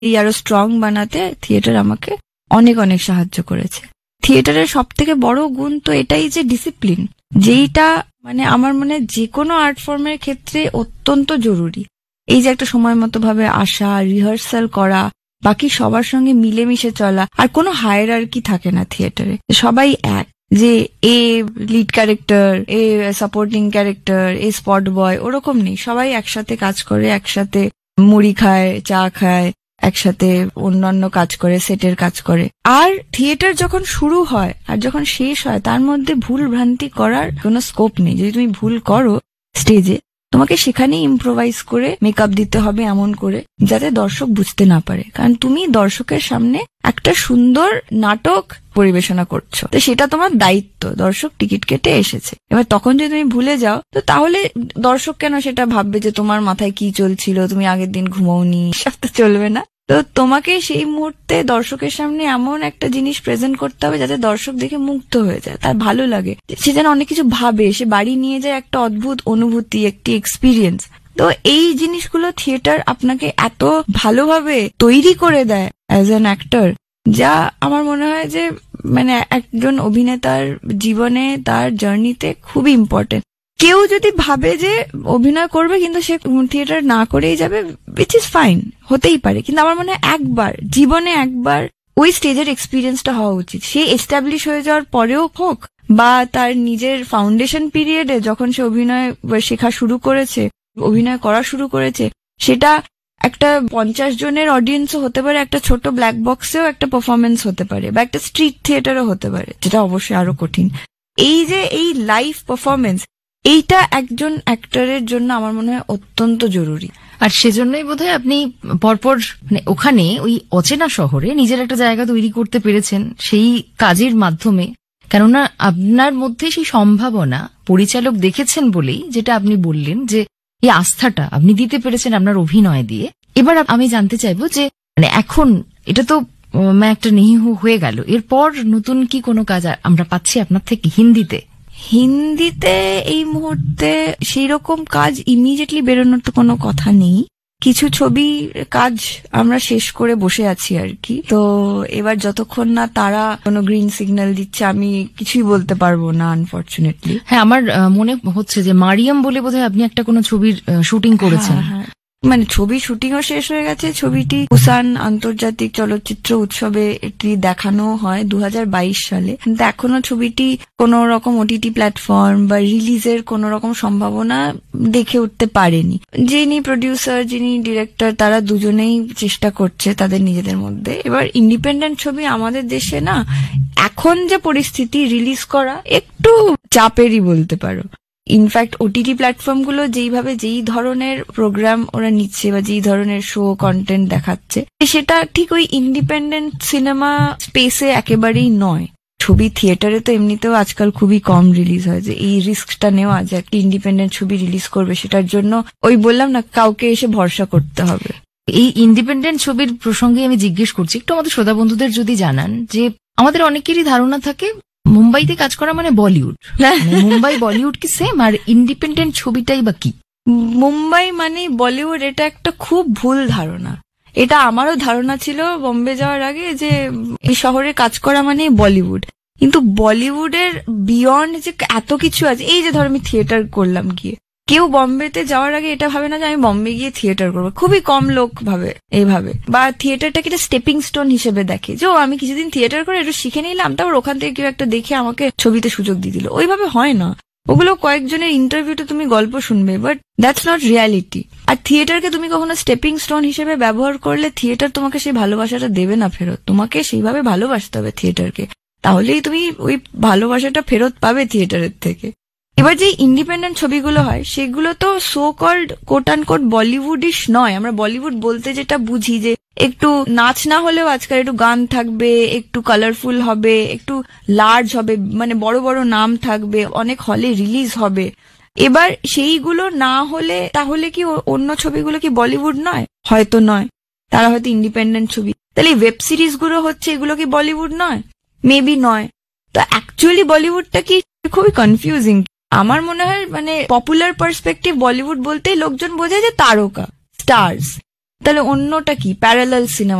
এই আরো স্ট্রং বানাতে থিয়েটার আমাকে অনেক অনেক সাহায্য করেছে। থিয়েটারের সব থেকে বড় গুণ তো এটাই যে ডিসিপ্লিন, যেইটা মানে আমার মনে যে কোনো আর্ট ফর্মের ক্ষেত্রে অত্যন্ত জরুরি। এই যে একটা সময় মতো ভাবে আসা, রিহার্সাল করা, বাকি সবার সঙ্গে মিলেমিশে চলা, আর কোনো হায়ারার্কি থাকে না থিয়েটারে, সবাই এক, যে এ লিড ক্যারেক্টার, এ সাপোর্টিং ক্যারেক্টার, এ স্পট বয়, ওরকম নেই। সবাই একসাথে কাজ করে, একসাথে মুড়ি খায়, চা খায়, একসাথে অন্যান্য কাজ করে, সেটের কাজ করে। আর থিয়েটার যখন শুরু হয় আর যখন শেষ হয় তার মধ্যে ভুল ভ্রান্তি করার কোনো স্কোপ নেই। যদি তুমি ভুল করো স্টেজে, তোমাকে সেখানেই ইম্প্রোভাইজ করে মেকআপ দিতে হবে এমন করে যাতে দর্শক বুঝতে না পারে, কারণ তুমি দর্শকের সামনে একটা সুন্দর নাটক পরিবেশনা করছো, তো সেটা তোমার দায়িত্ব। দর্শক টিকিট কেটে এসেছে, এবার তখন যদি তুমি ভুলে যাও তো তাহলে দর্শক কেন সেটা ভাববে যে তোমার মাথায় কি চলছিল, তুমি আগের দিন ঘুমাওনি, সব তো চলবে না। তো তোমাকে সেই মুহূর্তে দর্শকের সামনে এমন একটা জিনিস প্রেজেন্ট করতে হবে যাতে দর্শক দেখে মুগ্ধ হয়ে যায়, তার ভালো লাগে, সে যেন অনেক কিছু ভাবে, সে বাড়ি নিয়ে যায় একটা অদ্ভুত অনুভূতি, একটি এক্সপিরিয়েন্স। তো এই জিনিসগুলো থিয়েটার আপনাকে এত ভালোভাবে তৈরি করে দেয় অ্যাজ অ্যান অ্যাক্টর, যা আমার মনে হয় যে মানে একজন অভিনেতার জীবনে, তার জার্নিতে খুবই ইম্পর্টেন্ট। কেউ যদি ভাবে যে অভিনয় করবে কিন্তু সে থিয়েটার না করেই যাবে, উইচ ইজ ফাইন, হতেই পারে, কিন্তু আমার মনে হয় একবার জীবনে একবার ওই স্টেজের এক্সপিরিয়েন্সটা হওয়া উচিত। সে এস্টাবলিশ হয়ে যাওয়ার পরেও হোক, বা তার নিজের ফাউন্ডেশন পিরিয়ডে যখন সে অভিনয় শেখা শুরু করেছে, অভিনয় করা শুরু করেছে, সেটা একটা 50 জনের অডিয়েন্সও হতে পারে, একটা ছোট ব্ল্যাক বক্সেও একটা পারফরমেন্স হতে পারে, বা একটা স্ট্রিট থিয়েটারও হতে পারে, যেটা অবশ্যই আরো কঠিন। এই যে এই লাইভ পারফরমেন্স, এইটা একজন অ্যাক্টরের জন্য আমার মনে হয় অত্যন্ত জরুরি। আর সেজন্যই বোধহয় আপনি পরপর মানে ওখানে ওই অচেনা শহরে নিজের একটা জায়গা তৈরি করতে পেরেছেন সেই কাজের মাধ্যমে, কেননা আপনার মধ্যে সেই সম্ভাবনা পরিচালক দেখেছেন বলেই, যেটা আপনি বললেন যে এই আস্থাটা আপনি দিতে পেরেছেন আপনার অভিনয় দিয়ে। এবার আমি জানতে চাইবো যে মানে এখন এটা তো একটা নেহি হয়ে গেল, এরপর নতুন কি কোনো কাজ আমরা পাচ্ছি আপনার থেকে হিন্দিতে? হিন্দিতে এই মুহূর্তে সেই রকম কাজ ইমিডিয়েটলি বেরোনোর তো কোনো কথা নেই। কিছু ছবি কাজ আমরা শেষ করে বসে আছি আর কি। তো এবার যতক্ষণ না তারা কোনো গ্রিন সিগন্যাল দিচ্ছে আমি কিছুই বলতে পারবো না, আনফরচুনেটলি। হ্যাঁ, আমার মনে হচ্ছে যে মারিয়াম বলে বোধহয় আপনি একটা কোনো ছবির শুটিং করেছেন। হ্যাঁ, মানে ছবি শুটিংও শেষ হয়ে গেছে। ছবিটি বুসান আন্তর্জাতিক চলচ্চিত্র উৎসবে এটি দেখানো হয় 2022 সালে, কিন্তু এখনো ছবিটি কোন রকম ওটিটি প্ল্যাটফর্ম বা রিলিজের কোন রকম সম্ভাবনা দেখে উঠতে পারেনি। যিনি প্রডিউসার, যিনি ডিরেক্টর, তারা দুজনেই চেষ্টা করছে তাদের নিজেদের মধ্যে। এবার ইন্ডিপেন্ডেন্ট ছবি আমাদের দেশে না এখন যে পরিস্থিতি, রিলিজ করা একটু চাপেরই বলতে পারো। ইনফ্যাক্ট ওটিটি প্ল্যাটফর্মগুলো যেইভাবে যেই ধরনের প্রোগ্রাম ওরা নিচ্ছে বা যেই ধরনের শো কন্টেন্ট দেখাচ্ছে, সেটা ঠিক ওই ইন্ডিপেন্ডেন্ট সিনেমা স্পেসে একেবারেই নয়। ছবি থিয়েটারে তো এমনিতেও আজকাল খুবই কম রিলিজ হয়, যে এই রিস্কটা নেওয়া যে একটা ইন্ডিপেন্ডেন্ট ছবি রিলিজ করবে, সেটার জন্য ওই বললাম না, কাউকে এসে ভরসা করতে হবে। এই ইন্ডিপেন্ডেন্ট ছবির প্রসঙ্গে আমি জিজ্ঞেস করছি, একটু আমাদের শ্রোতা বন্ধুদের যদি জানান যে আমাদের অনেকেরই ধারণা থাকে মুম্বাইতে কাজ করা মানে বলিউড, মুম্বাই বলিউড কি সেম, আর ইন্ডিপেন্ডেন্ট ছবিটাই বা কি? মুম্বাই মানে বলিউড, এটা একটা খুব ভুল ধারণা। এটা আমারও ধারণা ছিল বোম্বে যাওয়ার আগে, যে এই শহরে কাজ করা মানে বলিউড। কিন্তু বলিউডের বিয়ন্ড যে এত কিছু আছে। এই যে ধর আমি থিয়েটার করলাম গিয়ে, কেউ বম্বেতে যাওয়ার আগে এটা ভাবে না যে আমি বম্বে গিয়ে থিয়েটার করবো, খুবই কম লোক ভাবে এইভাবে। বা থিয়েটারটাকে একটা স্টেপিং স্টোন হিসেবে দেখে, যে আমি কিছুদিন থিয়েটার করে একটু শিখে নিলাম, তারপর ওখান থেকে কেউ একটা দেখে আমাকে ছবিতে সুযোগ দিয়ে দিল। ওইভাবে হয় না। ওগুলো কয়েকজনের ইন্টারভিউতে তুমি গল্প শুনবে, বাট দ্যাটস নট রিয়ালিটি। আর থিয়েটারকে তুমি কখনো স্টেপিং স্টোন হিসেবে ব্যবহার করলে থিয়েটার তোমাকে সেই ভালোবাসাটা দেবে না ফেরত। তোমাকে সেইভাবে ভালোবাসতে হবে থিয়েটারকে, তাহলেই তুমি ওই ভালোবাসাটা ফেরত পাবে থিয়েটারের থেকে। এবার যে ইন্ডিপেন্ডেন্ট ছবিগুলো হয় সেগুলো তো so called coat and quote বলিউডিশ নয়। আমরা বলিউড বলতে যেটা বুঝি যে একটু নাচ না হলেও আজকাল একটু গান থাকবে, একটু কালারফুল হবে, একটু লার্জ হবে, মানে বড় বড় নাম থাকবে, অনেক হলে রিলিজ হবে। এবার সেইগুলো না হলে তাহলে কি অন্য ছবিগুলো কি বলিউড নয়? হয়তো নয়, তারা হয়তো ইন্ডিপেন্ডেন্ট ছবি। তাহলে ওয়েব সিরিজ গুলো হচ্ছে, এগুলো কি বলিউড নয়? মেবি নয়। তো অ্যাকচুয়ালি বলিউডটা কি খুবই কনফিউজিং। আমার মনে হয় মানে পপুলার পার্সপেক্টিভ বলিউড বলতেই লোকজন বোঝে যে তারকা, স্টার্স, তাহলে অন্যটা কি প্যারালাল সিনেমা